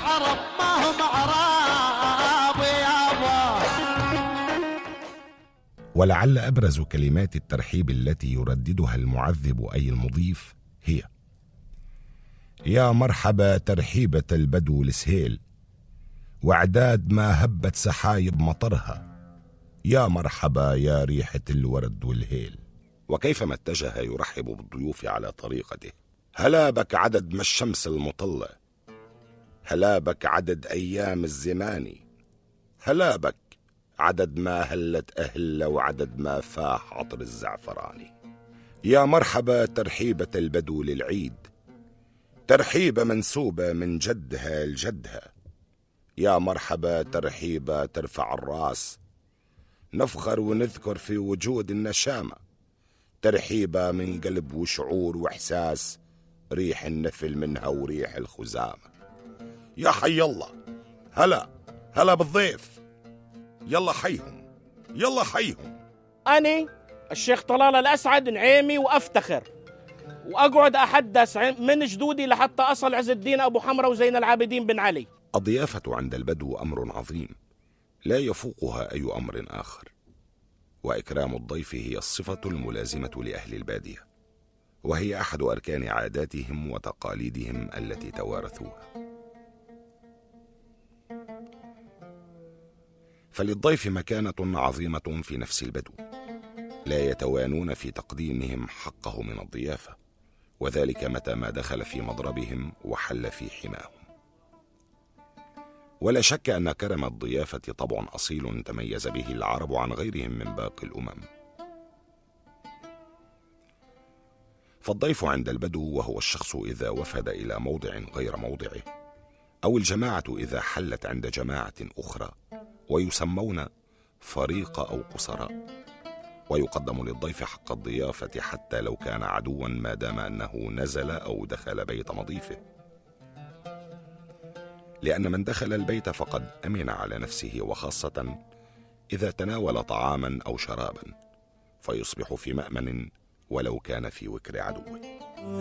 العرب ما هم عرب يابا. ولعل أبرز كلمات الترحيب التي يرددها المعذب أي المضيف هي: يا مرحبا ترحيبة البدو السهيل، وعداد ما هبت سحايب مطرها، يا مرحبا يا ريحة الورد والهيل. وكيفما اتجه يرحب بالضيوف على طريقته: هلا بك عدد ما الشمس المطلة، هلا بك عدد أيام الزماني، هلا بك عدد ما هلت أهل وعدد ما فاح عطر الزعفراني. يا مرحبا ترحيبة البدو للعيد، ترحيبة منسوبة من جدها لجدها، يا مرحبا ترحيبة ترفع الراس، نفخر ونذكر في وجود النشامة، ترحيبة من قلب وشعور وإحساس، ريح النفل منها وريح الخزامة. يا حي الله، هلا بالضيف، يلا حيهم يلا حيهم. أنا الشيخ طلال الأسعد نعيمي وأفتخر وأقعد أحدث من جدودي لحتى أصل عز الدين أبو حمرة وزين العابدين بن علي. الضيافة عند البدو أمر عظيم لا يفوقها أي أمر آخر، وإكرام الضيف هي الصفة الملازمة لأهل البادية، وهي أحد أركان عاداتهم وتقاليدهم التي توارثوها. فللضيف مكانة عظيمة في نفس البدو، لا يتوانون في تقديمهم حقه من الضيافة، وذلك متى ما دخل في مضربهم وحل في حماهم. ولا شك أن كرم الضيافة طبع أصيل تميز به العرب عن غيرهم من باقي الأمم. فالضيف عند البدو وهو الشخص إذا وفد إلى موضع غير موضعه، أو الجماعة إذا حلت عند جماعة أخرى، ويسمون فريق أو قصراء. ويقدم للضيف حق الضيافة حتى لو كان عدوا، ما دام أنه نزل أو دخل بيت مضيفه، لأن من دخل البيت فقد أمن على نفسه، وخاصة إذا تناول طعاما أو شرابا فيصبح في مأمن ولو كان في وكر عدوه.